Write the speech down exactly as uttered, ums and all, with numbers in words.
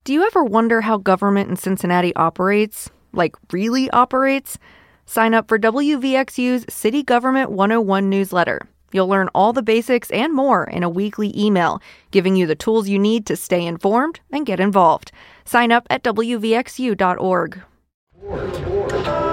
Do you ever wonder how government in Cincinnati operates? Like, really operates? Sign up for W V X U's City Government one oh one newsletter. You'll learn all the basics and more in a weekly email, giving you the tools you need to stay informed and get involved. Sign up at W V X U dot org.